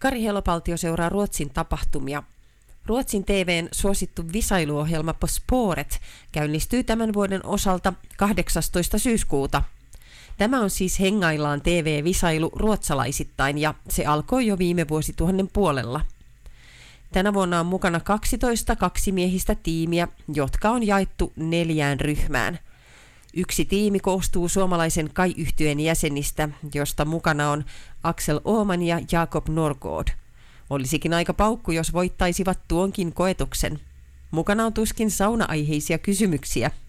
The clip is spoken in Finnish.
Kari Helopaltio seuraa Ruotsin tapahtumia. Ruotsin TV:n suosittu visailuohjelma På spåret käynnistyy tämän vuoden osalta 18. syyskuuta. Tämä on siis hengaillaan TV-visailu ruotsalaisittain ja se alkoi jo viime vuosituhannen puolella. Tänä vuonna on mukana 12 kaksimiehistä tiimiä, jotka on jaettu 4 ryhmään. Yksi tiimi koostuu suomalaisen Kai-yhtyeen jäsenistä, josta mukana on Axel Åhman ja Jakob Norgård. Olisikin aika paukku, jos voittaisivat tuonkin koetuksen. Mukana on tuskin sauna-aiheisia kysymyksiä.